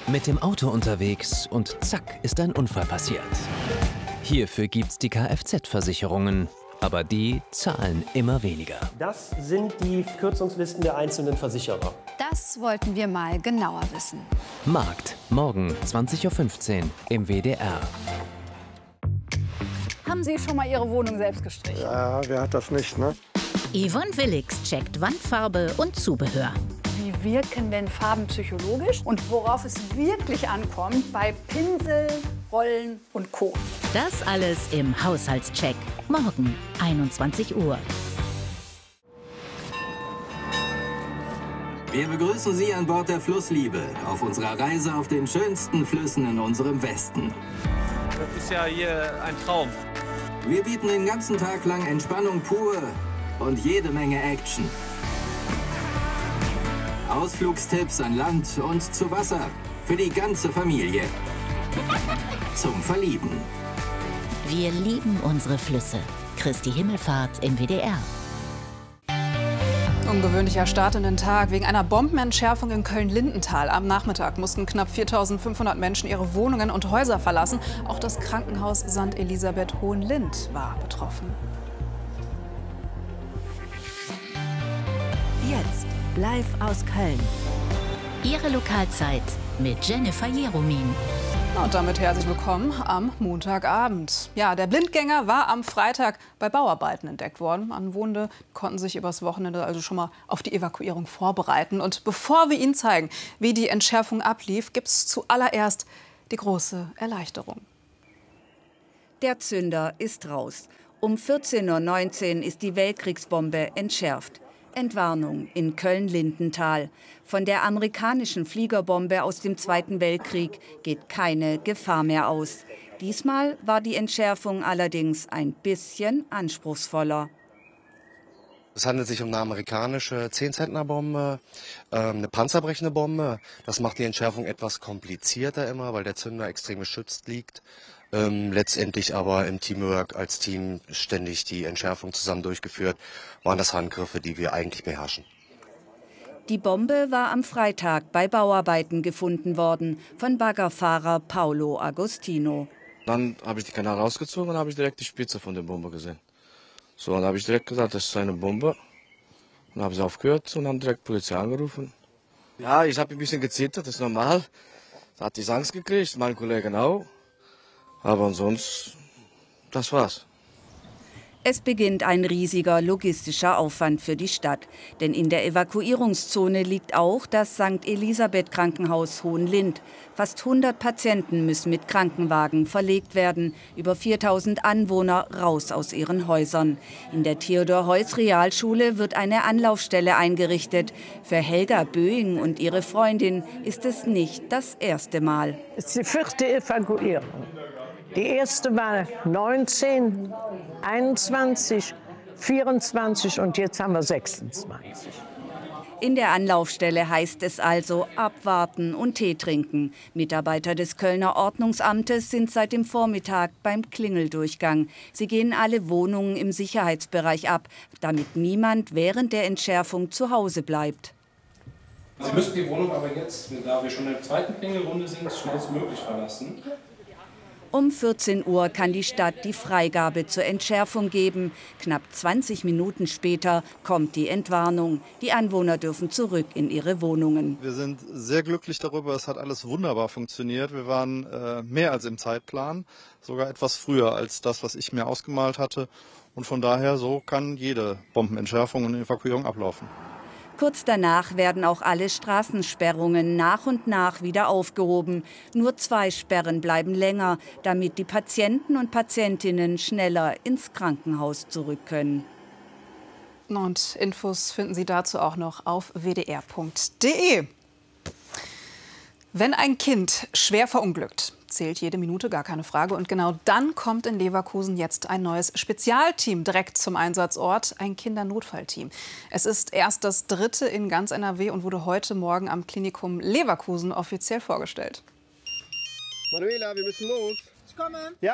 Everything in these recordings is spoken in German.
Mit dem Auto unterwegs und zack ist ein Unfall passiert. Hierfür gibt's die Kfz-Versicherungen, aber die zahlen immer weniger. Das sind die Kürzungslisten der einzelnen Versicherer. Das wollten wir mal genauer wissen. Markt, morgen 20:15 Uhr im WDR. Haben Sie schon mal Ihre Wohnung selbst gestrichen? Ja, wer hat das nicht, ne? Yvonne Willix checkt Wandfarbe und Zubehör. Wie wirken denn Farben psychologisch und worauf es wirklich ankommt bei Pinsel, Rollen und Co. Das alles im Haushaltscheck. Morgen, 21 Uhr. Wir begrüßen Sie an Bord der Flussliebe auf unserer Reise auf den schönsten Flüssen in unserem Westen. Das ist ja hier ein Traum. Wir bieten den ganzen Tag lang Entspannung pur und jede Menge Action. Ausflugstipps an Land und zu Wasser für die ganze Familie. Zum Verlieben. Wir lieben unsere Flüsse. Christi Himmelfahrt im WDR. Ungewöhnlicher Start in den Tag. Wegen einer Bombenentschärfung in Köln-Lindenthal am Nachmittag mussten knapp 4.500 Menschen ihre Wohnungen und Häuser verlassen. Auch das Krankenhaus St. Elisabeth Hohenlind war betroffen. Jetzt live aus Köln. Ihre Lokalzeit mit Jennifer Jeromin. Und damit herzlich willkommen am Montagabend. Ja, der Blindgänger war am Freitag bei Bauarbeiten entdeckt worden. Anwohnende konnten sich übers Wochenende also schon mal auf die Evakuierung vorbereiten. Und bevor wir Ihnen zeigen, wie die Entschärfung ablief, gibt es zuallererst die große Erleichterung. Der Zünder ist raus. Um 14:19 Uhr ist die Weltkriegsbombe entschärft. Entwarnung in Köln-Lindenthal. Von der amerikanischen Fliegerbombe aus dem Zweiten Weltkrieg geht keine Gefahr mehr aus. Diesmal war die Entschärfung allerdings ein bisschen anspruchsvoller. Es handelt sich um eine amerikanische 10-Zentner-Bombe, eine panzerbrechende Bombe. Das macht die Entschärfung etwas komplizierter immer, weil der Zünder extrem geschützt liegt. Letztendlich aber im Teamwork als Team ständig die Entschärfung zusammen durchgeführt, waren das Handgriffe, die wir eigentlich beherrschen. Die Bombe war am Freitag bei Bauarbeiten gefunden worden von Baggerfahrer Paolo Agostino. Dann habe ich die Kanal rausgezogen und habe ich direkt die Spitze von der Bombe gesehen. So, dann habe ich direkt gesagt, das ist eine Bombe. Dann habe ich aufgehört und dann direkt Polizei angerufen. Ja, ich habe ein bisschen gezittert, das ist normal. Da hat die Angst gekriegt, mein Kollege auch. Aber ansonsten, das war's. Es beginnt ein riesiger logistischer Aufwand für die Stadt. Denn in der Evakuierungszone liegt auch das St. Elisabeth Krankenhaus Hohenlind. Fast 100 Patienten müssen mit Krankenwagen verlegt werden. Über 4.000 Anwohner raus aus ihren Häusern. In der Theodor-Heuss-Realschule wird eine Anlaufstelle eingerichtet. Für Helga Böing und ihre Freundin ist es nicht das erste Mal. Es ist die 4. Evakuierung. Die erste war 19, 21, 24 und jetzt haben wir 26. In der Anlaufstelle heißt es also abwarten und Tee trinken. Mitarbeiter des Kölner Ordnungsamtes sind seit dem Vormittag beim Klingeldurchgang. Sie gehen alle Wohnungen im Sicherheitsbereich ab, damit niemand während der Entschärfung zu Hause bleibt. Sie müssen die Wohnung aber jetzt, da wir schon in der zweiten Klingelrunde sind, schnellstmöglich verlassen. Um 14 Uhr kann die Stadt die Freigabe zur Entschärfung geben. Knapp 20 Minuten später kommt die Entwarnung. Die Anwohner dürfen zurück in ihre Wohnungen. Wir sind sehr glücklich darüber, es hat alles wunderbar funktioniert. Wir waren mehr als im Zeitplan, sogar etwas früher als das, was ich mir ausgemalt hatte. Und von daher, so kann jede Bombenentschärfung und Evakuierung ablaufen. Kurz danach werden auch alle Straßensperrungen nach und nach wieder aufgehoben. Nur 2 Sperren bleiben länger, damit die Patienten und Patientinnen schneller ins Krankenhaus zurück können. Und Infos finden Sie dazu auch noch auf wdr.de. Wenn ein Kind schwer verunglückt, zählt jede Minute, gar keine Frage. Und genau dann kommt in Leverkusen jetzt ein neues Spezialteam direkt zum Einsatzort, ein Kindernotfallteam. Es ist erst das 3. in ganz NRW und wurde heute Morgen am Klinikum Leverkusen offiziell vorgestellt. Manuela, wir müssen los. Ich komme. Ja.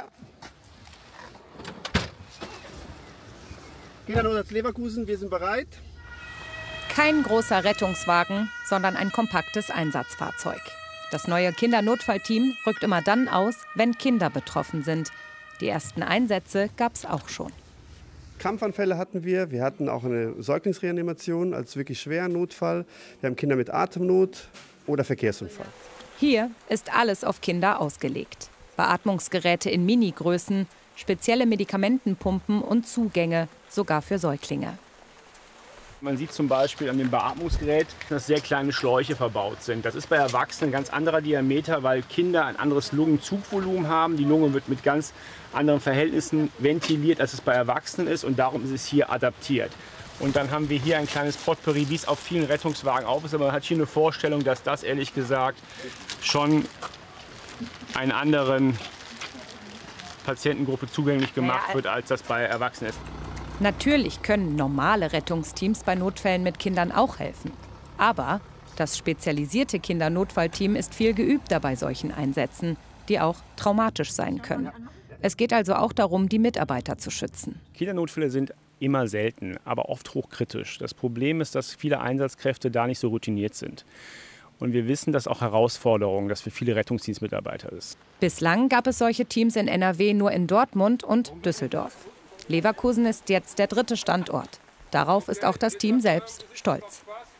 Kindernotfall Leverkusen, wir sind bereit. Kein großer Rettungswagen, sondern ein kompaktes Einsatzfahrzeug. Das neue Kindernotfallteam rückt immer dann aus, wenn Kinder betroffen sind. Die ersten Einsätze gab es auch schon. Krampfanfälle hatten wir. Wir hatten auch eine Säuglingsreanimation als wirklich schweren Notfall. Wir haben Kinder mit Atemnot oder Verkehrsunfall. Hier ist alles auf Kinder ausgelegt. Beatmungsgeräte in Minigrößen, spezielle Medikamentenpumpen und Zugänge, sogar für Säuglinge. Man sieht zum Beispiel an dem Beatmungsgerät, dass sehr kleine Schläuche verbaut sind. Das ist bei Erwachsenen ein ganz anderer Diameter, weil Kinder ein anderes Lungenzugvolumen haben. Die Lunge wird mit ganz anderen Verhältnissen ventiliert, als es bei Erwachsenen ist. Und darum ist es hier adaptiert. Und dann haben wir hier ein kleines Potpourri, wie es auf vielen Rettungswagen auch ist. Aber man hat hier eine Vorstellung, dass das ehrlich gesagt schon einer anderen Patientengruppe zugänglich gemacht wird, als das bei Erwachsenen ist. Natürlich können normale Rettungsteams bei Notfällen mit Kindern auch helfen. Aber das spezialisierte Kindernotfallteam ist viel geübter bei solchen Einsätzen, die auch traumatisch sein können. Es geht also auch darum, die Mitarbeiter zu schützen. Kindernotfälle sind immer selten, aber oft hochkritisch. Das Problem ist, dass viele Einsatzkräfte da nicht so routiniert sind. Und wir wissen, dass auch Herausforderungen, das für viele Rettungsdienstmitarbeiter ist. Bislang gab es solche Teams in NRW nur in Dortmund und Düsseldorf. Leverkusen ist jetzt der 3. Standort. Darauf ist auch das Team selbst stolz.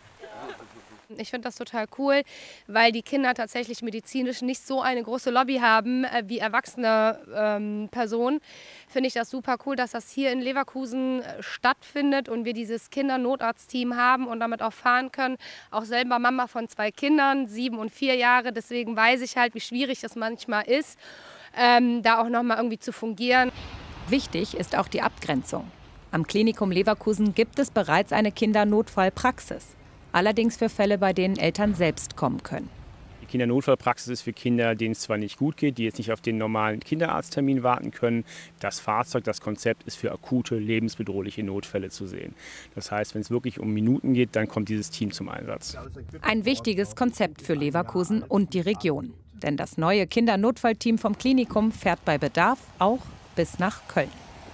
Ich finde das total cool, weil die Kinder tatsächlich medizinisch nicht so eine große Lobby haben wie erwachsene Personen. Finde ich das super cool, dass das hier in Leverkusen stattfindet und wir dieses Kindernotarztteam haben und damit auch fahren können. Auch selber Mama von 2 Kindern, 7 und 4 Jahre. Deswegen weiß ich halt, wie schwierig das manchmal ist, da auch noch mal irgendwie zu fungieren. Wichtig ist auch die Abgrenzung. Am Klinikum Leverkusen gibt es bereits eine Kindernotfallpraxis. Allerdings für Fälle, bei denen Eltern selbst kommen können. Die Kindernotfallpraxis ist für Kinder, denen es zwar nicht gut geht, die jetzt nicht auf den normalen Kinderarzttermin warten können. Das Fahrzeug, das Konzept ist für akute, lebensbedrohliche Notfälle zu sehen. Das heißt, wenn es wirklich um Minuten geht, dann kommt dieses Team zum Einsatz. Ein wichtiges Konzept für Leverkusen und die Region. Denn das neue Kindernotfallteam vom Klinikum fährt bei Bedarf auch bis nach Köln.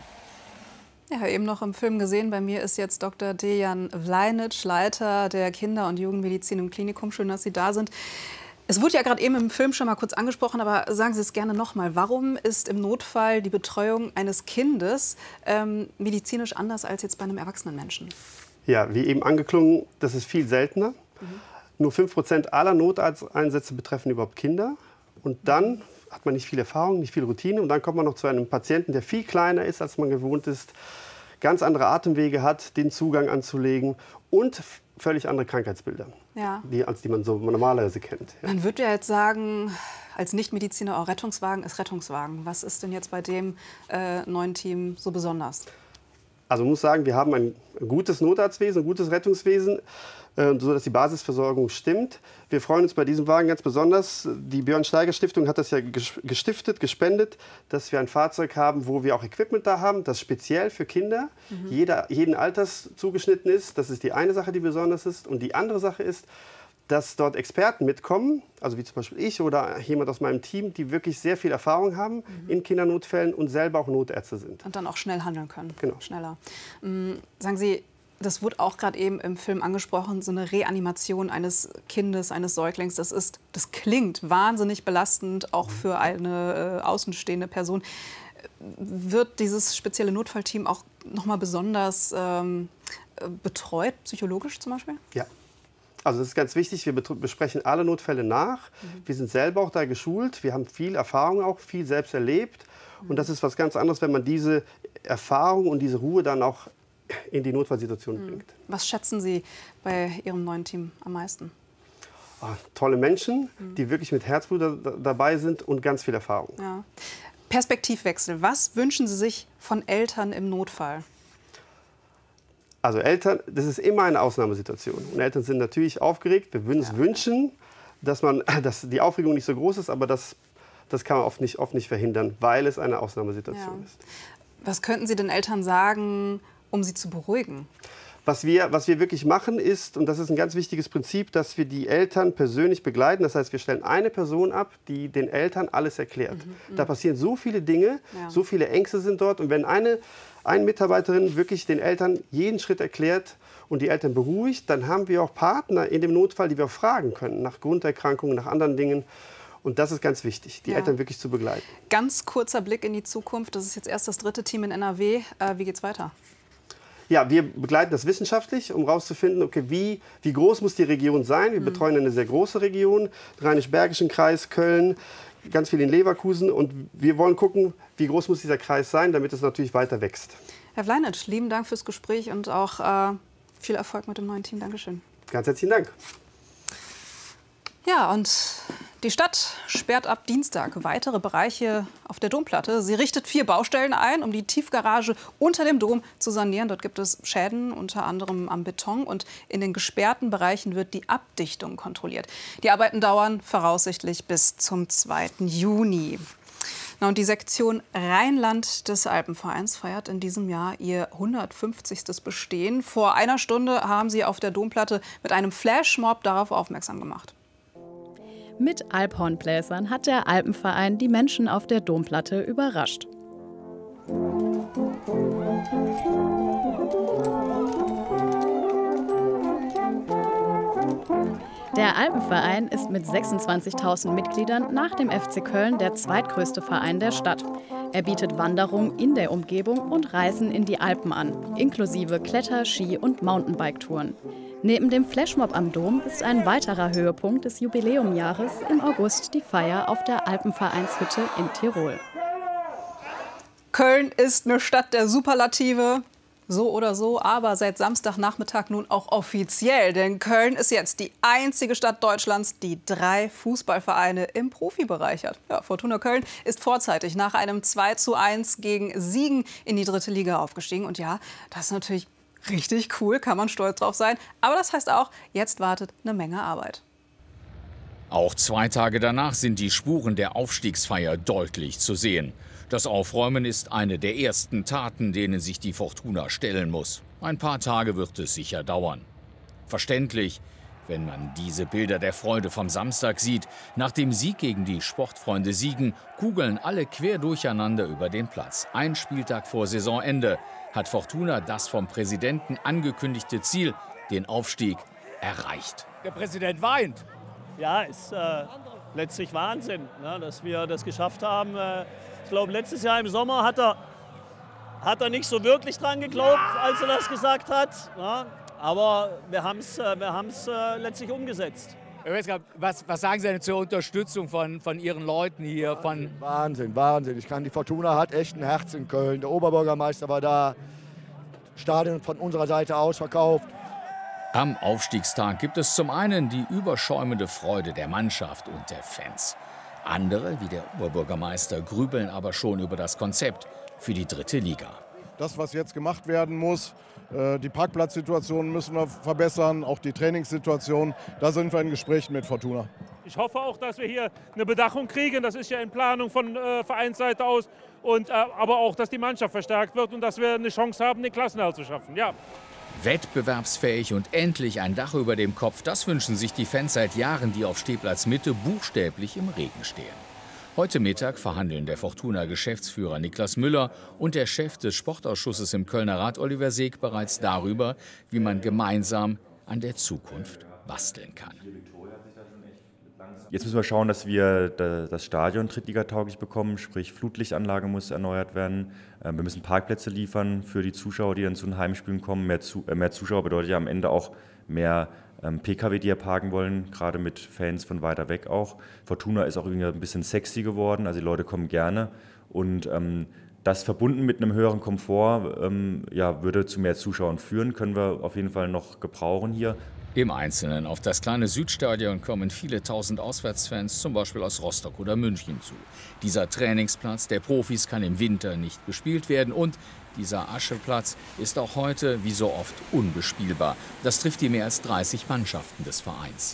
Ja, eben noch im Film gesehen. Bei mir ist jetzt Dr. Dejan Vlajnic, Leiter der Kinder- und Jugendmedizin im Klinikum. Schön, dass Sie da sind. Es wurde ja gerade eben im Film schon mal kurz angesprochen, aber sagen Sie es gerne noch mal. Warum ist im Notfall die Betreuung eines Kindes medizinisch anders als jetzt bei einem erwachsenen Menschen? Ja, wie eben angeklungen, das ist viel seltener. Nur 5% aller Notarzteinsätze betreffen überhaupt Kinder. Und dann hat man nicht viel Erfahrung, nicht viel Routine. Und dann kommt man noch zu einem Patienten, der viel kleiner ist, als man gewohnt ist, ganz andere Atemwege hat, den Zugang anzulegen und völlig andere Krankheitsbilder, als die man so normalerweise kennt. Ja. Man würde ja jetzt sagen, als Nichtmediziner, auch Rettungswagen ist Rettungswagen. Was ist denn jetzt bei dem neuen Team so besonders? Also man muss sagen, wir haben ein gutes Notarztwesen, ein gutes Rettungswesen, sodass die Basisversorgung stimmt. Wir freuen uns bei diesem Wagen ganz besonders. Die Björn-Steiger-Stiftung hat das ja gespendet, dass wir ein Fahrzeug haben, wo wir auch Equipment da haben, das speziell für Kinder jeden Alters zugeschnitten ist. Das ist die eine Sache, die besonders ist. Und die andere Sache ist, dass dort Experten mitkommen, also wie zum Beispiel ich oder jemand aus meinem Team, die wirklich sehr viel Erfahrung haben in Kindernotfällen und selber auch Notärzte sind. Und dann auch schnell handeln können. Genau. Schneller. Sagen Sie, das wurde auch gerade eben im Film angesprochen, so eine Reanimation eines Kindes, eines Säuglings. Das klingt wahnsinnig belastend, auch für eine außenstehende Person. Wird dieses spezielle Notfallteam auch noch mal besonders betreut, psychologisch zum Beispiel? Ja. Also das ist ganz wichtig, wir besprechen alle Notfälle nach. Wir sind selber auch da geschult, wir haben viel Erfahrung auch, viel selbst erlebt. Und das ist was ganz anderes, wenn man diese Erfahrung und diese Ruhe dann auch in die Notfallsituation bringt. Was schätzen Sie bei Ihrem neuen Team am meisten? Tolle Menschen, die wirklich mit Herzblut dabei sind und ganz viel Erfahrung. Ja. Perspektivwechsel, was wünschen Sie sich von Eltern im Notfall? Also Eltern, das ist immer eine Ausnahmesituation. Und Eltern sind natürlich aufgeregt. Wir würden uns wünschen, dass die Aufregung nicht so groß ist, aber das kann man oft nicht verhindern, weil es eine Ausnahmesituation ist. Was könnten Sie den Eltern sagen, um sie zu beruhigen? Was wir wirklich machen ist, und das ist ein ganz wichtiges Prinzip, dass wir die Eltern persönlich begleiten. Das heißt, wir stellen eine Person ab, die den Eltern alles erklärt. Da passieren so viele Dinge, so viele Ängste sind dort. Und wenn eine Mitarbeiterin wirklich den Eltern jeden Schritt erklärt und die Eltern beruhigt, dann haben wir auch Partner in dem Notfall, die wir fragen können, nach Grunderkrankungen, nach anderen Dingen. Und das ist ganz wichtig, die Eltern wirklich zu begleiten. Ganz kurzer Blick in die Zukunft. Das ist jetzt erst das 3. Team in NRW. Wie geht's weiter? Ja, wir begleiten das wissenschaftlich, um herauszufinden, okay, wie groß muss die Region sein. Wir betreuen eine sehr große Region, Rheinisch-Bergischen Kreis, Köln, ganz viel in Leverkusen. Und wir wollen gucken, wie groß muss dieser Kreis sein, damit es natürlich weiter wächst. Herr Wleinitsch, lieben Dank fürs Gespräch und auch viel Erfolg mit dem neuen Team. Dankeschön. Ganz herzlichen Dank. Ja, und die Stadt sperrt ab Dienstag weitere Bereiche auf der Domplatte. Sie richtet 4 Baustellen ein, um die Tiefgarage unter dem Dom zu sanieren. Dort gibt es Schäden, unter anderem am Beton. Und in den gesperrten Bereichen wird die Abdichtung kontrolliert. Die Arbeiten dauern voraussichtlich bis zum 2. Juni. Na, und die Sektion Rheinland des Alpenvereins feiert in diesem Jahr ihr 150. Bestehen. Vor einer Stunde haben sie auf der Domplatte mit einem Flashmob darauf aufmerksam gemacht. Mit Alphornbläsern hat der Alpenverein die Menschen auf der Domplatte überrascht. Der Alpenverein ist mit 26.000 Mitgliedern nach dem FC Köln der zweitgrößte Verein der Stadt. Er bietet Wanderungen in der Umgebung und Reisen in die Alpen an, inklusive Kletter-, Ski- und Mountainbike-Touren. Neben dem Flashmob am Dom ist ein weiterer Höhepunkt des Jubiläumjahres im August die Feier auf der Alpenvereinshütte in Tirol. Köln ist eine Stadt der Superlative. So oder so, aber seit Samstagnachmittag nun auch offiziell. Denn Köln ist jetzt die einzige Stadt Deutschlands, die 3 Fußballvereine im Profibereich hat. Ja, Fortuna Köln ist vorzeitig nach einem 2:1 gegen Siegen in die 3. Liga aufgestiegen. Und ja, das ist natürlich richtig cool, kann man stolz drauf sein. Aber das heißt auch, jetzt wartet eine Menge Arbeit. Auch 2 Tage danach sind die Spuren der Aufstiegsfeier deutlich zu sehen. Das Aufräumen ist eine der ersten Taten, denen sich die Fortuna stellen muss. Ein paar Tage wird es sicher dauern. Verständlich, wenn man diese Bilder der Freude vom Samstag sieht. Nach dem Sieg gegen die Sportfreunde Siegen kugeln alle quer durcheinander über den Platz. Ein Spieltag vor Saisonende hat Fortuna das vom Präsidenten angekündigte Ziel, den Aufstieg, erreicht. Der Präsident weint. Ja, ist letztlich Wahnsinn, ne, dass wir das geschafft haben. Ich glaube, letztes Jahr im Sommer hat er nicht so wirklich dran geglaubt, als er das gesagt hat. Ne? Aber wir haben es letztlich umgesetzt. Herr Wesker, was sagen Sie denn zur Unterstützung von Ihren Leuten hier? Wahnsinn, Wahnsinn. Die Fortuna hat echt ein Herz in Köln. Der Oberbürgermeister war da. Stadion von unserer Seite ausverkauft. Am Aufstiegstag gibt es zum einen die überschäumende Freude der Mannschaft und der Fans. Andere, wie der Oberbürgermeister, grübeln aber schon über das Konzept für die 3. Liga. Das, was jetzt gemacht werden muss, die Parkplatzsituation müssen wir verbessern, auch die Trainingssituation. Da sind wir in Gesprächen mit Fortuna. Ich hoffe auch, dass wir hier eine Bedachung kriegen. Das ist ja in Planung von Vereinsseite aus. Aber auch, dass die Mannschaft verstärkt wird und dass wir eine Chance haben, den Klassenerhalt zu schaffen. Ja. Wettbewerbsfähig und endlich ein Dach über dem Kopf, das wünschen sich die Fans seit Jahren, die auf Stehplatz Mitte buchstäblich im Regen stehen. Heute Mittag verhandeln der Fortuna-Geschäftsführer Niklas Müller und der Chef des Sportausschusses im Kölner Rat Oliver Seeg bereits darüber, wie man gemeinsam an der Zukunft basteln kann. Jetzt müssen wir schauen, dass wir das Stadion drittligatauglich bekommen, sprich Flutlichtanlage muss erneuert werden. Wir müssen Parkplätze liefern für die Zuschauer, die dann zu den Heimspielen kommen. Mehr Zuschauer bedeutet ja am Ende auch mehr Pkw, die ja parken wollen, gerade mit Fans von weiter weg auch. Fortuna ist auch irgendwie ein bisschen sexy geworden, also die Leute kommen gerne. Und das verbunden mit einem höheren Komfort würde zu mehr Zuschauern führen, können wir auf jeden Fall noch gebrauchen hier. Im Einzelnen auf das kleine Südstadion kommen viele tausend Auswärtsfans, zum Beispiel aus Rostock oder München, zu. Dieser Trainingsplatz der Profis kann im Winter nicht bespielt werden und dieser Ascheplatz ist auch heute, wie so oft, unbespielbar. Das trifft die mehr als 30 Mannschaften des Vereins.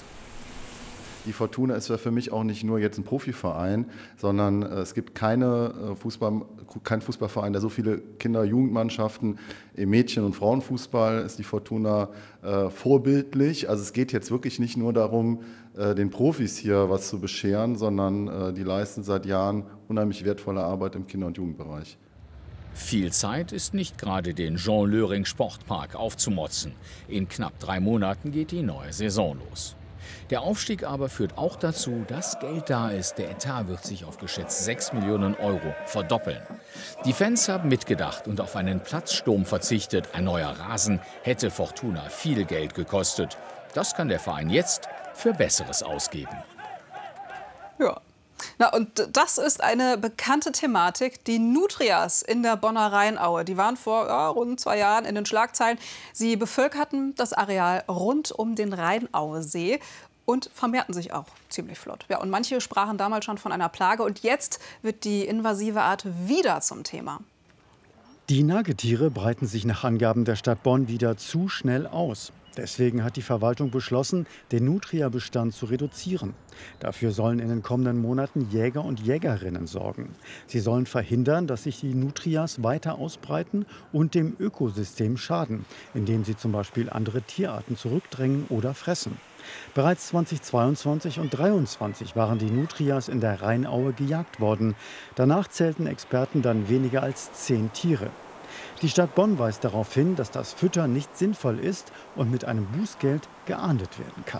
Die Fortuna ist ja für mich auch nicht nur jetzt ein Profiverein, sondern es gibt keinen Fußballverein, der so viele Kinder- und Jugendmannschaften im Mädchen- und Frauenfußball ist die Fortuna vorbildlich. Also es geht jetzt wirklich nicht nur darum, den Profis hier was zu bescheren, sondern die leisten seit Jahren unheimlich wertvolle Arbeit im Kinder- und Jugendbereich. Viel Zeit ist nicht gerade den Jean-Löring-Sportpark aufzumotzen. In knapp 3 Monaten geht die neue Saison los. Der Aufstieg aber führt auch dazu, dass Geld da ist. Der Etat wird sich auf geschätzt 6 Millionen Euro verdoppeln. Die Fans haben mitgedacht und auf einen Platzsturm verzichtet. Ein neuer Rasen hätte Fortuna viel Geld gekostet. Das kann der Verein jetzt für Besseres ausgeben. Ja. Na, und das ist eine bekannte Thematik. Die Nutrias in der Bonner Rheinaue. Die waren vor rund 2 Jahren in den Schlagzeilen. Sie bevölkerten das Areal rund um den Rheinauesee und vermehrten sich auch ziemlich flott. Ja, und manche sprachen damals schon von einer Plage. Und jetzt wird die invasive Art wieder zum Thema. Die Nagetiere breiten sich nach Angaben der Stadt Bonn wieder zu schnell aus. Deswegen hat die Verwaltung beschlossen, den Nutria-Bestand zu reduzieren. Dafür sollen in den kommenden Monaten Jäger und Jägerinnen sorgen. Sie sollen verhindern, dass sich die Nutrias weiter ausbreiten und dem Ökosystem schaden, indem sie zum Beispiel andere Tierarten zurückdrängen oder fressen. Bereits 2022 und 2023 waren die Nutrias in der Rheinaue gejagt worden. Danach zählten Experten dann weniger als 10 Tiere. Die Stadt Bonn weist darauf hin, dass das Füttern nicht sinnvoll ist und mit einem Bußgeld geahndet werden kann.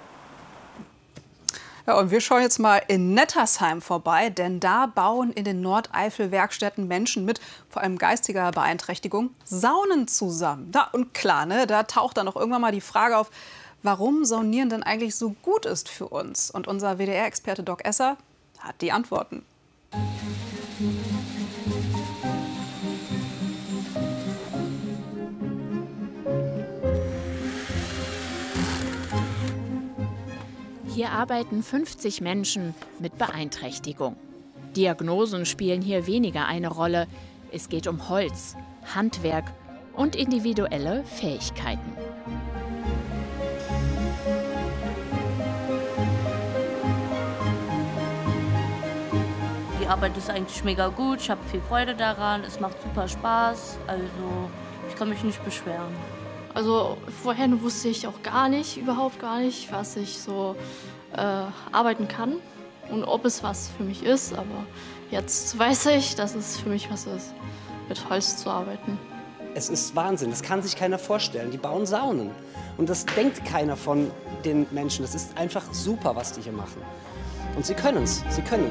Ja, und wir schauen jetzt mal in Nettersheim vorbei, denn da bauen in den Nordeifel-Werkstätten Menschen mit vor allem geistiger Beeinträchtigung Saunen zusammen. Da, und klar, ne, da taucht dann auch irgendwann mal die Frage auf, warum Saunieren denn eigentlich so gut ist für uns. Und unser WDR-Experte Doc Esser hat die Antworten. Hier arbeiten 50 Menschen mit Beeinträchtigung. Diagnosen spielen hier weniger eine Rolle. Es geht um Holz, Handwerk und individuelle Fähigkeiten. Die Arbeit ist eigentlich mega gut, ich habe viel Freude daran, es macht super Spaß, also ich kann mich nicht beschweren. Also vorher wusste ich auch überhaupt gar nicht, was ich so arbeiten kann und ob es was für mich ist. Aber jetzt weiß ich, dass es für mich was ist, mit Holz zu arbeiten. Es ist Wahnsinn, das kann sich keiner vorstellen. Die bauen Saunen und das denkt keiner von den Menschen. Das ist einfach super, was die hier machen. Und sie können es,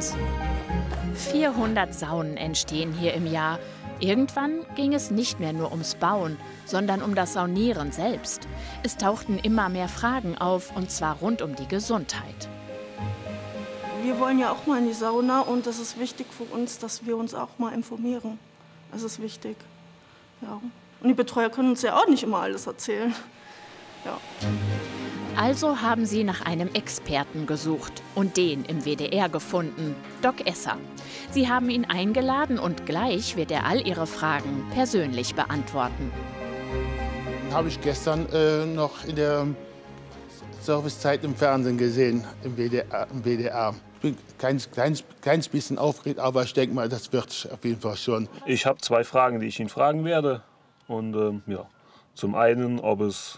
400 Saunen entstehen hier im Jahr. Irgendwann ging es nicht mehr nur ums Bauen, sondern um das Saunieren selbst. Es tauchten immer mehr Fragen auf, und zwar rund um die Gesundheit. Wir wollen ja auch mal in die Sauna und das ist wichtig für uns, dass wir uns auch mal informieren. Das ist wichtig. Ja. Und die Betreuer können uns ja auch nicht immer alles erzählen. Ja. Also haben sie nach einem Experten gesucht und den im WDR gefunden, Doc Esser. Sie haben ihn eingeladen und gleich wird er all ihre Fragen persönlich beantworten. Habe ich gestern noch in der Servicezeit im Fernsehen gesehen, im WDR. Ich bin kleines bisschen aufgeregt, aber ich denke mal, das wird auf jeden Fall schon. Ich habe 2 Fragen, die ich ihn fragen werde. Und ja, zum einen, ob es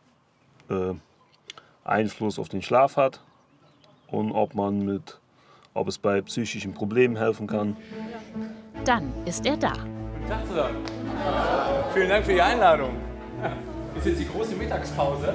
Einfluss auf den Schlaf hat und ob es bei psychischen Problemen helfen kann. Dann ist er da. Tag zusammen. Vielen Dank für die Einladung. Ist jetzt die große Mittagspause?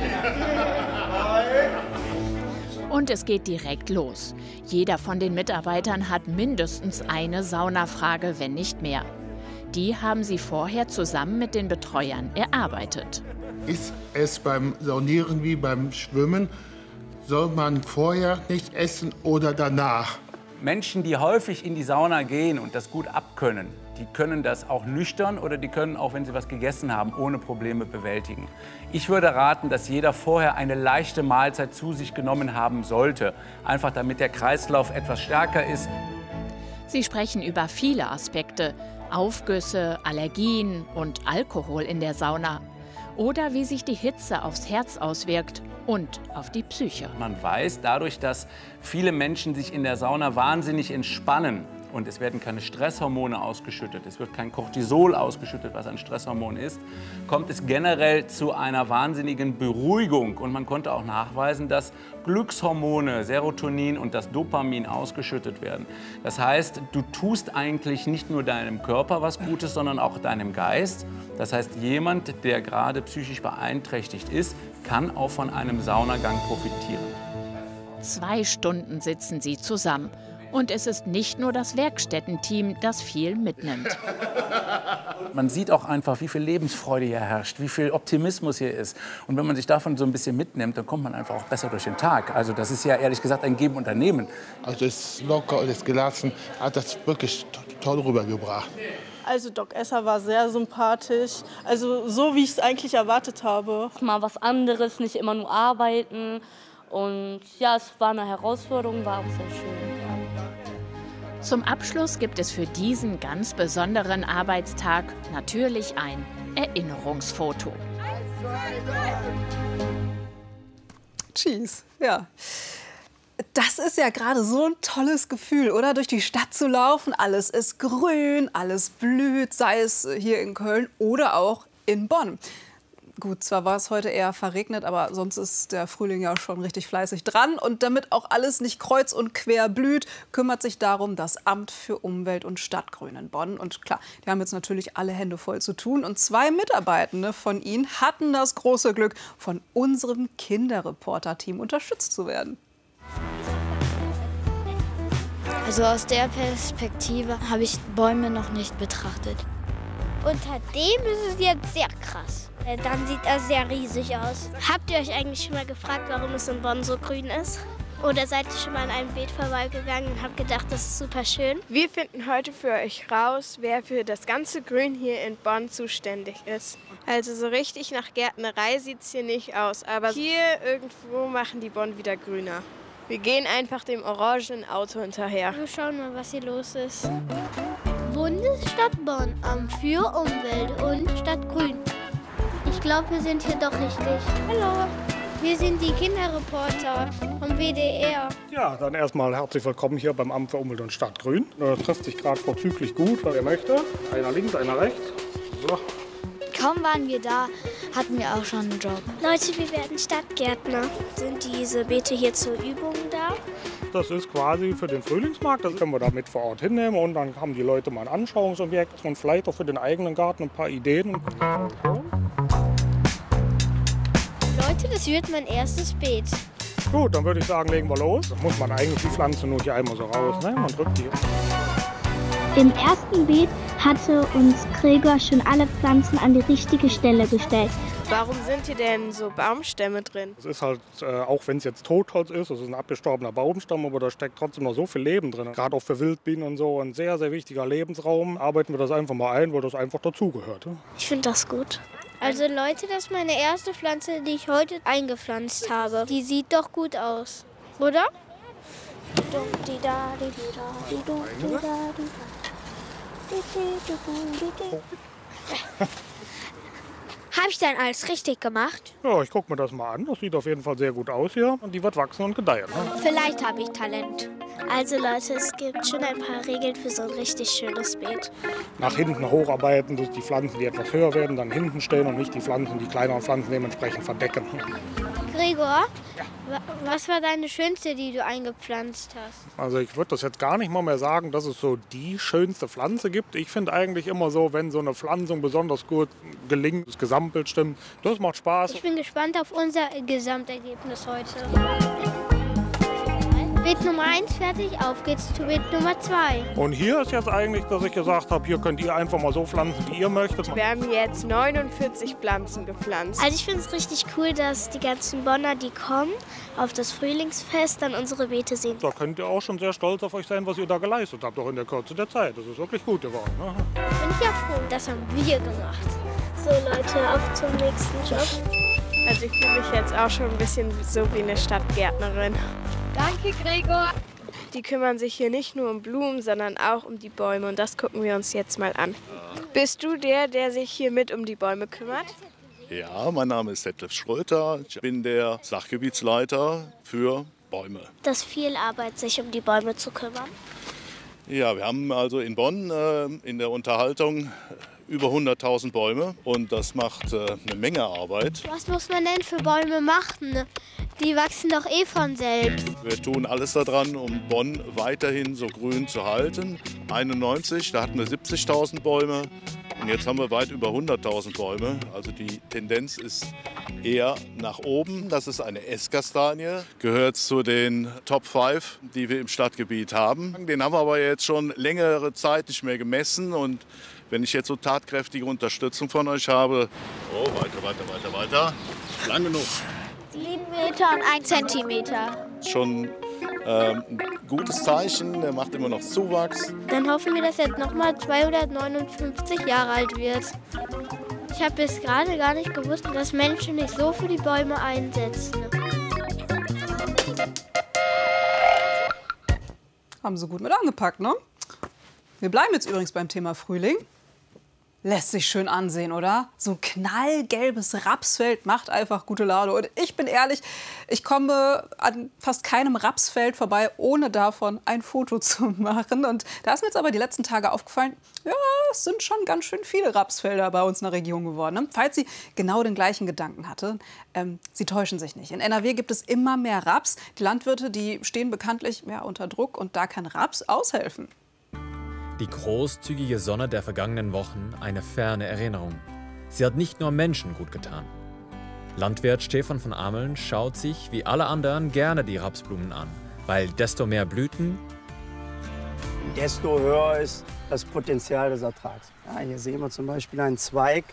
Und es geht direkt los. Jeder von den Mitarbeitern hat mindestens eine Saunafrage, wenn nicht mehr. Die haben sie vorher zusammen mit den Betreuern erarbeitet. Ist es beim Saunieren wie beim Schwimmen? Soll man vorher nicht essen oder danach? Menschen, die häufig in die Sauna gehen und das gut abkönnen, die können das auch nüchtern oder die können auch, wenn sie was gegessen haben, ohne Probleme bewältigen. Ich würde raten, dass jeder vorher eine leichte Mahlzeit zu sich genommen haben sollte, einfach damit der Kreislauf etwas stärker ist. Sie sprechen über viele Aspekte, Aufgüsse, Allergien und Alkohol in der Sauna. Oder wie sich die Hitze aufs Herz auswirkt und auf die Psyche. Man weiß, dadurch, dass viele Menschen sich in der Sauna wahnsinnig entspannen, und es werden keine Stresshormone ausgeschüttet, es wird kein Cortisol ausgeschüttet, was ein Stresshormon ist, kommt es generell zu einer wahnsinnigen Beruhigung. Und man konnte auch nachweisen, dass Glückshormone, Serotonin und das Dopamin ausgeschüttet werden. Das heißt, du tust eigentlich nicht nur deinem Körper was Gutes, sondern auch deinem Geist. Das heißt, jemand, der gerade psychisch beeinträchtigt ist, kann auch von einem Saunagang profitieren. 2 Stunden sitzen sie zusammen. Und es ist nicht nur das Werkstättenteam, das viel mitnimmt. Man sieht auch einfach, wie viel Lebensfreude hier herrscht, wie viel Optimismus hier ist. Und wenn man sich davon so ein bisschen mitnimmt, dann kommt man einfach auch besser durch den Tag. Also das ist ja ehrlich gesagt ein Geben und ein Nehmen. Also das locker und das gelassen hat das wirklich toll rübergebracht. Also Doc Esser war sehr sympathisch, also so wie ich es eigentlich erwartet habe. Mal was anderes, nicht immer nur arbeiten. Und ja, es war eine Herausforderung, war auch sehr schön. Zum Abschluss gibt es für diesen ganz besonderen Arbeitstag natürlich ein Erinnerungsfoto. Cheese, ja. Das ist ja gerade so ein tolles Gefühl, oder? Durch die Stadt zu laufen, alles ist grün, alles blüht, sei es hier in Köln oder auch in Bonn. Gut, zwar war es heute eher verregnet, aber sonst ist der Frühling ja schon richtig fleißig dran. Und damit auch alles nicht kreuz und quer blüht, kümmert sich darum das Amt für Umwelt und Stadtgrün in Bonn. Und klar, die haben jetzt natürlich alle Hände voll zu tun. Und 2 Mitarbeitende von ihnen hatten das große Glück, von unserem Kinderreporter-Team unterstützt zu werden. Also aus der Perspektive habe ich Bäume noch nicht betrachtet. Unter dem ist es jetzt sehr krass. Dann sieht er sehr riesig aus. Habt ihr euch eigentlich schon mal gefragt, warum es in Bonn so grün ist? Oder seid ihr schon mal an einem Beet vorbeigegangen und habt gedacht, das ist super schön? Wir finden heute für euch raus, wer für das ganze Grün hier in Bonn zuständig ist. Also so richtig nach Gärtnerei sieht es hier nicht aus, aber hier irgendwo machen die Bonn wieder grüner. Wir gehen einfach dem orangenen Auto hinterher. Wir schauen mal, was hier los ist. Bundesstadt Bonn, Amt für Umwelt und Stadtgrün. Ich glaube, wir sind hier doch richtig. Hallo, wir sind die Kinderreporter vom WDR. Ja, dann erstmal herzlich willkommen hier beim Amt für Umwelt und Stadtgrün. Das trifft sich gerade vorzüglich gut, wer möchte. Einer links, einer rechts. So. Kaum waren wir da, hatten wir auch schon einen Job. Leute, wir werden Stadtgärtner. Sind diese Beete hier zur Übung da? Das ist quasi für den Frühlingsmarkt, das können wir da mit vor Ort hinnehmen und dann haben die Leute mal ein Anschauungsobjekt und vielleicht auch für den eigenen Garten ein paar Ideen. Leute, das wird mein erstes Beet. Gut, dann würde ich sagen, legen wir los. Da muss man eigentlich die Pflanze nur hier einmal so raus, ne? Man drückt die. Im ersten Beet hatte uns Gregor schon alle Pflanzen an die richtige Stelle gestellt. Warum sind hier denn so Baumstämme drin? Es ist halt, auch wenn es jetzt Totholz ist, es ist ein abgestorbener Baumstamm, aber da steckt trotzdem noch so viel Leben drin. Gerade auch für Wildbienen und so ein sehr, sehr wichtiger Lebensraum. Arbeiten wir das einfach mal ein, weil das einfach dazugehört. Ich finde das gut. Also Leute, das ist meine erste Pflanze, die ich heute eingepflanzt habe. Die sieht doch gut aus, oder? Habe ich dann alles richtig gemacht? Ja, ich gucke mir das mal an. Das sieht auf jeden Fall sehr gut aus hier. Und die wird wachsen und gedeihen. Ne? Vielleicht habe ich Talent. Also Leute, es gibt schon ein paar Regeln für so ein richtig schönes Beet. Nach hinten hocharbeiten, dass die Pflanzen, die etwas höher werden, dann hinten stellen und nicht die Pflanzen, die kleineren Pflanzen dementsprechend verdecken. Gregor, was war deine schönste, die du eingepflanzt hast? Also ich würde das jetzt gar nicht mal mehr sagen, dass es so die schönste Pflanze gibt. Ich finde eigentlich immer so, wenn so eine Pflanzung besonders gut gelingt, das Gesamtbild stimmt, das macht Spaß. Ich bin gespannt auf unser Gesamtergebnis heute. Beet Nummer 1 fertig, auf geht's zu Beet Nummer 2. Und hier ist jetzt eigentlich, dass ich gesagt habe, hier könnt ihr einfach mal so pflanzen, wie ihr möchtet. Wir haben jetzt 49 Pflanzen gepflanzt. Also ich finde es richtig cool, dass die ganzen Bonner, die kommen, auf das Frühlingsfest dann unsere Beete sehen. Da könnt ihr auch schon sehr stolz auf euch sein, was ihr da geleistet habt, auch in der Kürze der Zeit. Das ist wirklich gut geworden. Ne? Bin ich ja froh, das haben wir gemacht. So Leute, auf zum nächsten Job. Also ich fühle mich jetzt auch schon ein bisschen so wie eine Stadtgärtnerin. Danke, Gregor. Die kümmern sich hier nicht nur um Blumen, sondern auch um die Bäume. Und das gucken wir uns jetzt mal an. Bist du der sich hier mit um die Bäume kümmert? Ja, mein Name ist Detlef Schröter. Ich bin der Sachgebietsleiter für Bäume. Das ist viel Arbeit, sich um die Bäume zu kümmern. Ja, wir haben also in Bonn in der Unterhaltung über 100.000 Bäume und das macht eine Menge Arbeit. Was muss man denn für Bäume machen? Die wachsen doch eh von selbst. Wir tun alles daran, um Bonn weiterhin so grün zu halten. 91, da hatten wir 70.000 Bäume und jetzt haben wir weit über 100.000 Bäume. Also die Tendenz ist eher nach oben. Das ist eine Esskastanie, gehört zu den Top 5, die wir im Stadtgebiet haben. Den haben wir aber jetzt schon längere Zeit nicht mehr gemessen und wenn ich jetzt so tatkräftige Unterstützung von euch habe, oh, weiter, lang genug. 7 Meter und 1 Zentimeter. Schon ein gutes Zeichen, der macht immer noch Zuwachs. Dann hoffen wir, dass er jetzt nochmal 259 Jahre alt wird. Ich habe bis gerade gar nicht gewusst, dass Menschen sich so für die Bäume einsetzen. Haben sie gut mit angepackt, ne? Wir bleiben jetzt übrigens beim Thema Frühling. Lässt sich schön ansehen, oder? So ein knallgelbes Rapsfeld macht einfach gute Laune. Und ich bin ehrlich, ich komme an fast keinem Rapsfeld vorbei, ohne davon ein Foto zu machen. Und da ist mir jetzt aber die letzten Tage aufgefallen, ja, es sind schon ganz schön viele Rapsfelder bei uns in der Region geworden. Ne? Falls Sie genau den gleichen Gedanken hatte, Sie täuschen sich nicht. In NRW gibt es immer mehr Raps. Die Landwirte, die stehen bekanntlich unter Druck und da kann Raps aushelfen. Die großzügige Sonne der vergangenen Wochen eine ferne Erinnerung. Sie hat nicht nur Menschen gut getan. Landwirt Stefan von Ameln schaut sich wie alle anderen gerne die Rapsblumen an, weil desto mehr Blüten, desto höher ist das Potenzial des Ertrags. Ja, hier sehen wir zum Beispiel einen Zweig.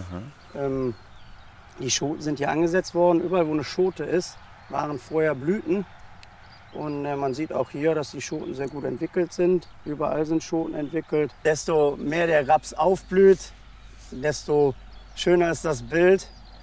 Die Schoten sind hier angesetzt worden. Überall, wo eine Schote ist, waren vorher Blüten. Und man sieht auch hier, dass die Schoten sehr gut entwickelt sind. Überall sind Schoten entwickelt. Desto mehr der Raps aufblüht, desto schöner ist das Bild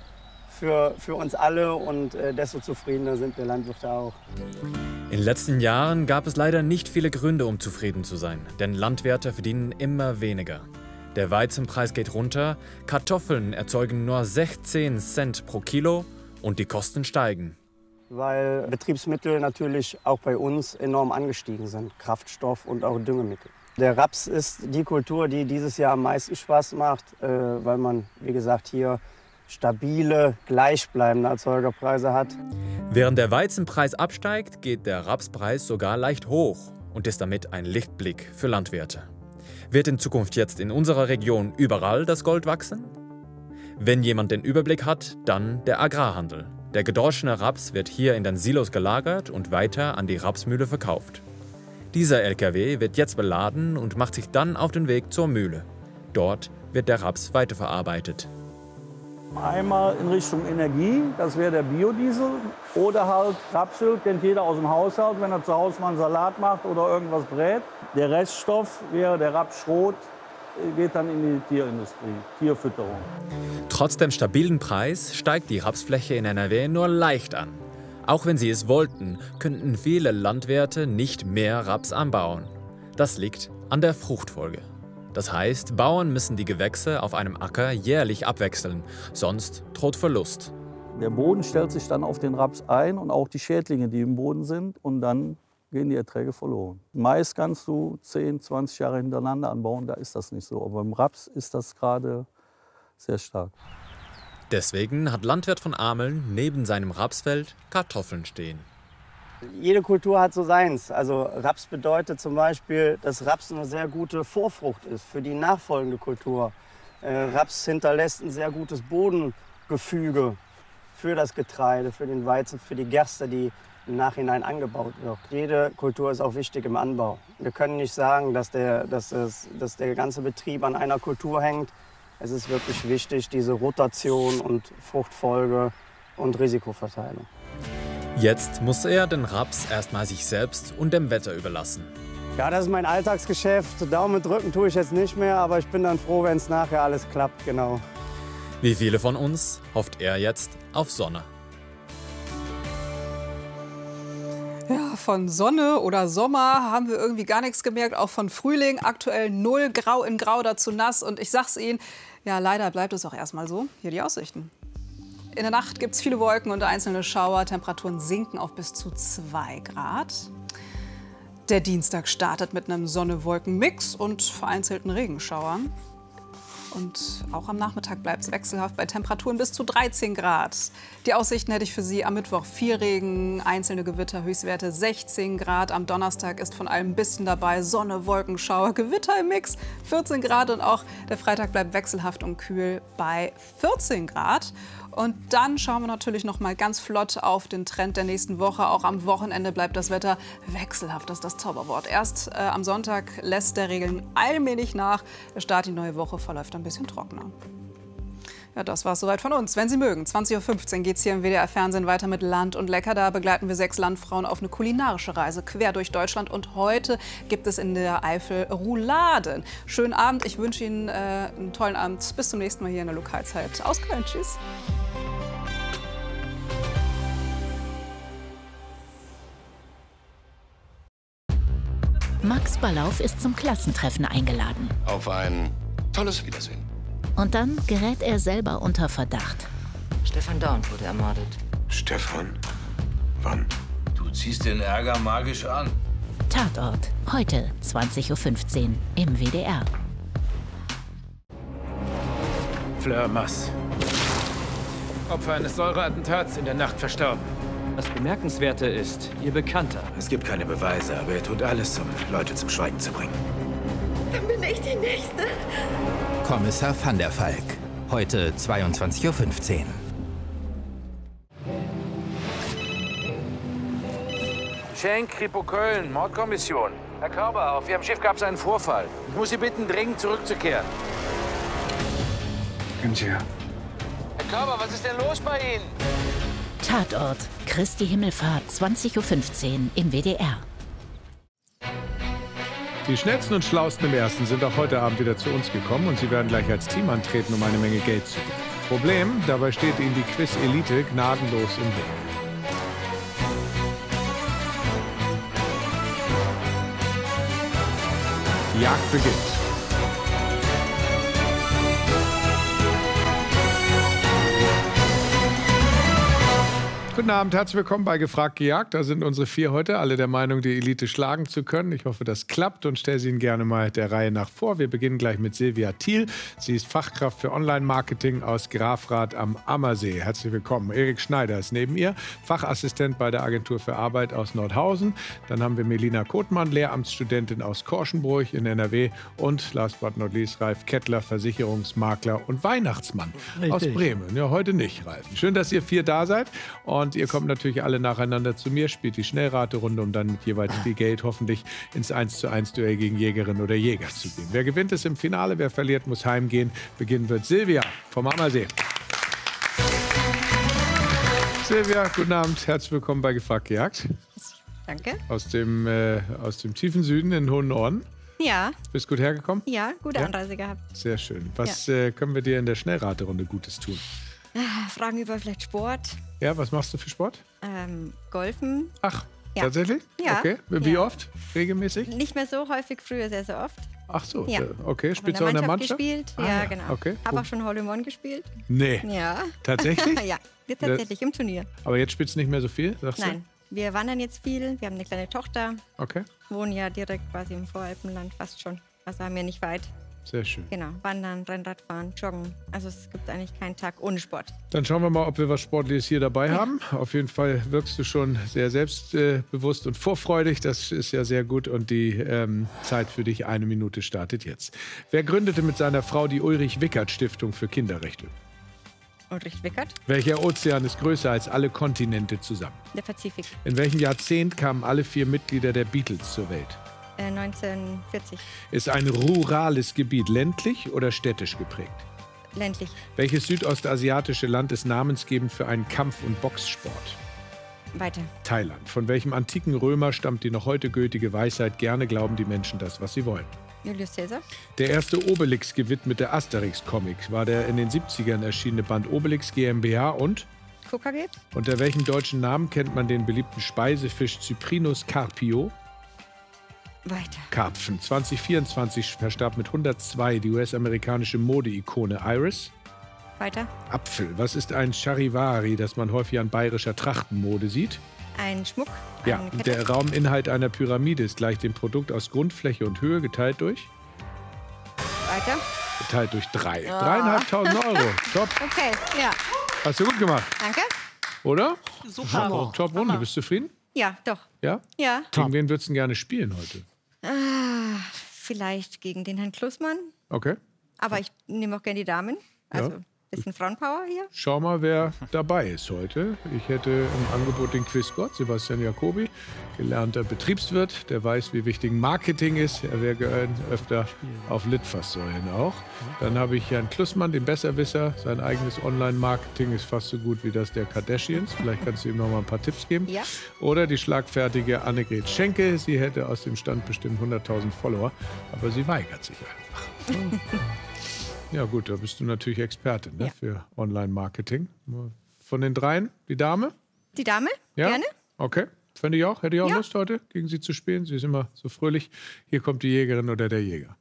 für uns alle und desto zufriedener sind wir Landwirte auch. In den letzten Jahren gab es leider nicht viele Gründe, um zufrieden zu sein, denn Landwirte verdienen immer weniger. Der Weizenpreis geht runter, Kartoffeln erzeugen nur 16 Cent pro Kilo und die Kosten steigen. Weil Betriebsmittel natürlich auch bei uns enorm angestiegen sind, Kraftstoff und auch Düngemittel. Der Raps ist die Kultur, die dieses Jahr am meisten Spaß macht, weil man, wie gesagt, hier stabile, gleichbleibende Erzeugerpreise hat. Während der Weizenpreis absteigt, geht der Rapspreis sogar leicht hoch und ist damit ein Lichtblick für Landwirte. Wird in Zukunft jetzt in unserer Region überall das Gold wachsen? Wenn jemand den Überblick hat, dann der Agrarhandel. Der gedroschene Raps wird hier in den Silos gelagert und weiter an die Rapsmühle verkauft. Dieser LKW wird jetzt beladen und macht sich dann auf den Weg zur Mühle. Dort wird der Raps weiterverarbeitet. Einmal in Richtung Energie, das wäre der Biodiesel. Oder halt Rapsöl, kennt jeder aus dem Haushalt, wenn er zu Hause mal einen Salat macht oder irgendwas brät. Der Reststoff wäre der Rapsschrot, geht dann in die Tierindustrie, Tierfütterung. Trotz dem stabilen Preis steigt die Rapsfläche in NRW nur leicht an. Auch wenn sie es wollten, könnten viele Landwirte nicht mehr Raps anbauen. Das liegt an der Fruchtfolge. Das heißt, Bauern müssen die Gewächse auf einem Acker jährlich abwechseln, sonst droht Verlust. Der Boden stellt sich dann auf den Raps ein und auch die Schädlinge, die im Boden sind, und dann gehen die Erträge verloren. Mais kannst du 10, 20 Jahre hintereinander anbauen, da ist das nicht so. Aber beim Raps ist das gerade sehr stark. Deswegen hat Landwirt von Ameln neben seinem Rapsfeld Kartoffeln stehen. Jede Kultur hat so seins. Also Raps bedeutet zum Beispiel, dass Raps eine sehr gute Vorfrucht ist für die nachfolgende Kultur. Raps hinterlässt ein sehr gutes Bodengefüge für das Getreide, für den Weizen, für die Gerste, die im Nachhinein angebaut wird. Jede Kultur ist auch wichtig im Anbau. Wir können nicht sagen, dass der ganze Betrieb an einer Kultur hängt. Es ist wirklich wichtig, diese Rotation und Fruchtfolge und Risikoverteilung. Jetzt muss er den Raps erstmal sich selbst und dem Wetter überlassen. Ja, das ist mein Alltagsgeschäft. Daumen drücken tue ich jetzt nicht mehr, aber ich bin dann froh, wenn es nachher alles klappt, genau. Wie viele von uns hofft er jetzt auf Sonne. Ja, von Sonne oder Sommer haben wir irgendwie gar nichts gemerkt. Auch von Frühling aktuell 0 Grau in Grau, dazu nass. Und ich sag's Ihnen, ja, leider bleibt es auch erstmal so. Hier die Aussichten. In der Nacht gibt es viele Wolken und einzelne Schauer. Temperaturen sinken auf bis zu 2 Grad. Der Dienstag startet mit einem Sonne-Wolken-Mix und vereinzelten Regenschauern. Und auch am Nachmittag bleibt es wechselhaft bei Temperaturen bis zu 13 Grad. Die Aussichten hätte ich für Sie am Mittwoch: viel Regen, einzelne Gewitter, Höchstwerte 16 Grad. Am Donnerstag ist von allem ein bisschen dabei: Sonne, Wolkenschauer, Gewitter im Mix 14 Grad. Und auch der Freitag bleibt wechselhaft und kühl bei 14 Grad. Und dann schauen wir natürlich noch mal ganz flott auf den Trend der nächsten Woche. Auch am Wochenende bleibt das Wetter wechselhaft, das ist das Zauberwort. Erst am Sonntag lässt der Regeln allmählich nach. Der Start in die neue Woche verläuft ein bisschen trockener. Ja, das war es soweit von uns. Wenn Sie mögen, 20:15 Uhr geht es hier im WDR-Fernsehen weiter mit Land und Lecker. Da begleiten wir 6 Landfrauen auf eine kulinarische Reise quer durch Deutschland. Und heute gibt es in der Eifel Rouladen. Schönen Abend. Ich wünsche Ihnen einen tollen Abend. Bis zum nächsten Mal hier in der Lokalzeit. Aus Köln. Tschüss. Max Ballauf ist zum Klassentreffen eingeladen. Auf ein tolles Wiedersehen. Und dann gerät er selber unter Verdacht. Stefan Dorn wurde ermordet. Stefan? Wann? Du ziehst den Ärger magisch an. Tatort, heute 20:15 Uhr im WDR. Fleur Mass. Opfer eines Säureattentats in der Nacht verstorben. Das Bemerkenswerte ist, ihr Bekannter. Es gibt keine Beweise, aber er tut alles, um Leute zum Schweigen zu bringen. Dann bin ich die Nächste. Kommissar van der Valk. Heute 22:15 Uhr. Schenk, Kripo Köln, Mordkommission. Herr Körber, auf Ihrem Schiff gab es einen Vorfall. Ich muss Sie bitten, dringend zurückzukehren. Können Sie ja. Herr Körber, was ist denn los bei Ihnen? Tatort, Christi Himmelfahrt, 20:15 Uhr im WDR. Die schnellsten und schlausten im Ersten sind auch heute Abend wieder zu uns gekommen und sie werden gleich als Team antreten, um eine Menge Geld zu gewinnen. Problem, dabei steht ihnen die Quiz-Elite gnadenlos im Weg. Die Jagd beginnt. Guten Abend, herzlich willkommen bei Gefragt gejagt. Da sind unsere 4 heute, alle der Meinung, die Elite schlagen zu können. Ich hoffe, das klappt und stelle sie Ihnen gerne mal der Reihe nach vor. Wir beginnen gleich mit Silvia Thiel. Sie ist Fachkraft für Online-Marketing aus Grafrath am Ammersee. Herzlich willkommen. Erik Schneider ist neben ihr, Fachassistent bei der Agentur für Arbeit aus Nordhausen. Dann haben wir Melina Kothmann, Lehramtsstudentin aus Korschenbruch in NRW. Und last but not least Ralf Kettler, Versicherungsmakler und Weihnachtsmann aus Bremen. Ja, heute nicht, Ralf. Schön, dass ihr 4 da seid. Und ihr kommt natürlich alle nacheinander zu mir, spielt die Schnellraterunde, um dann mit jeweils viel Geld hoffentlich ins 1:1 Duell gegen Jägerin oder Jäger zu gehen. Wer gewinnt, ist im Finale, wer verliert, muss heimgehen. Beginnen wird Silvia vom Ammersee. Silvia, guten Abend, herzlich willkommen bei Gefragt gejagt. Danke. Aus dem tiefen Süden in den hohen Norden. Ja. Bist gut hergekommen? Ja, gute Anreise gehabt. Sehr schön. Was können wir dir in der Schnellraterunde Gutes tun? Fragen über vielleicht Sport. Ja, was machst du für Sport? Golfen. Ach, ja. Tatsächlich? Ja. Okay. Wie oft? Regelmäßig? Nicht mehr so häufig, früher sehr, sehr oft. Ach so, ja. Okay. Spielst du auch in der Mannschaft? Gespielt. Ah, ja, genau. Okay. Habe auch schon Hole in One gespielt. Nee. Ja. Tatsächlich? Ja, tatsächlich im Turnier. Aber jetzt spielst du nicht mehr so viel, sagst du? Nein, wir wandern jetzt viel. Wir haben eine kleine Tochter. Okay. Wohnen ja direkt quasi im Voralpenland, fast schon. Also haben wir nicht weit. Sehr schön. Genau, wandern, Rennradfahren, joggen. Also es gibt eigentlich keinen Tag ohne Sport. Dann schauen wir mal, ob wir was Sportliches hier dabei haben. Auf jeden Fall wirkst du schon sehr selbstbewusst und vorfreudig. Das ist ja sehr gut. Und die Zeit für dich, 1 Minute, startet jetzt. Wer gründete mit seiner Frau die Ulrich-Wickert-Stiftung für Kinderrechte? Ulrich Wickert? Welcher Ozean ist größer als alle Kontinente zusammen? Der Pazifik. In welchem Jahrzehnt kamen alle 4 Mitglieder der Beatles zur Welt? 1940. Ist ein rurales Gebiet ländlich oder städtisch geprägt? Ländlich. Welches südostasiatische Land ist namensgebend für einen Kampf- und Boxsport? Weiter. Thailand. Von welchem antiken Römer stammt die noch heute gültige Weisheit, gerne glauben die Menschen das, was sie wollen? Julius Caesar. Der erste Obelix gewidmete Asterix-Comic war der in den 70ern erschienene Band Obelix GmbH und? KKG. Unter welchem deutschen Namen kennt man den beliebten Speisefisch Cyprinus carpio? Weiter. Karpfen. 2024 verstarb mit 102 die US-amerikanische Mode-Ikone Iris. Weiter. Apfel. Was ist ein Charivari, das man häufig an bayerischer Trachtenmode sieht? Ein Schmuck. Ja, eine Kette. der Rauminhalt einer Pyramide ist gleich dem Produkt aus Grundfläche und Höhe geteilt durch? Weiter. Geteilt durch 3. Ja. 3.500 Euro. Top. Okay, ja. Hast du gut gemacht, Danke. oder? Super. Top Runde. Bist du zufrieden? Ja, doch. Ja? Ja. Gegen wen würdest du denn gerne spielen heute? Vielleicht gegen den Herrn Klussmann. Okay. Aber ich nehme auch gerne die Damen. Also Ja. bisschen Frauenpower hier. Schau mal, wer dabei ist heute. Ich hätte im Angebot den Quizgott, Sebastian Jacobi, gelernter Betriebswirt, der weiß, wie wichtig Marketing ist. Er wäre öfter auf Litfaßsäulen auch. Dann habe ich Herrn Klussmann, den Besserwisser. Sein eigenes Online-Marketing ist fast so gut wie das der Kardashians. Vielleicht kannst du ihm noch mal ein paar Tipps geben. Ja. Oder die schlagfertige Annegret Schenke. Sie hätte aus dem Stand bestimmt 100.000 Follower, aber sie weigert sich einfach. Ja gut, da bist du natürlich Expertin, ne, für Online-Marketing. Von den dreien, die Dame? Die Dame? Ja? Gerne. Okay, fände ich auch. Hätte ich auch Ja. Lust heute, gegen sie zu spielen. Sie ist immer so fröhlich. Hier kommt die Jägerin oder der Jäger.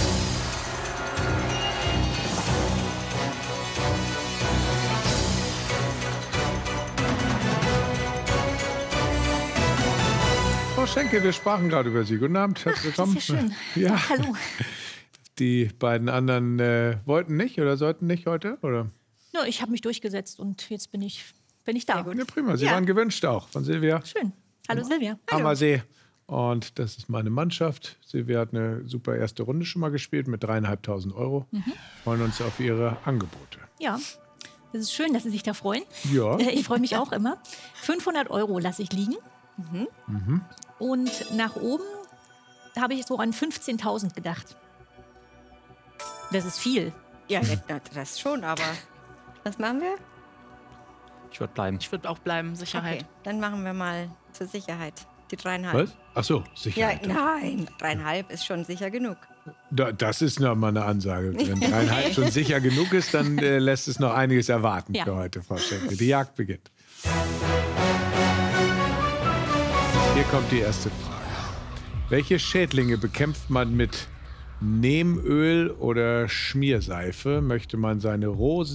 Frau Schenke, wir sprachen gerade über Sie. Guten Abend, herzlich willkommen. Das ist ja schön. Ja. Hallo. Die beiden anderen wollten nicht oder sollten nicht heute? Oder? Ja, ich habe mich durchgesetzt und jetzt bin ich da. Ja, prima. Sie Ja. waren gewünscht auch von Silvia. Schön. Hallo Silvia. Hallo. Ammersee. Und das ist meine Mannschaft. Silvia hat eine super erste Runde schon mal gespielt mit 3.500 Euro. Freuen uns auf ihre Angebote. Ja, das ist schön, dass Sie sich da freuen. Ja. Ich freue mich auch immer. 500 Euro lasse ich liegen. Mhm. Und nach oben habe ich so an 15.000 gedacht. Das ist viel. Ja, das schon, aber was machen wir? Ich würde bleiben. Ich würde auch bleiben, Sicherheit. Okay, dann machen wir mal zur Sicherheit die 3,5. Was? Ach so, Ja, Sicherheit. nein, 3,5 ist schon sicher genug. Das ist noch mal eine Ansage. Wenn 3,5 schon sicher genug ist, dann lässt es noch einiges erwarten Ja. für heute, Frau Schenke. Die Jagd beginnt. Hier kommt die erste Frage. Welche Schädlinge bekämpft man mit Neemöl oder Schmierseife? Möchte man seine Rosen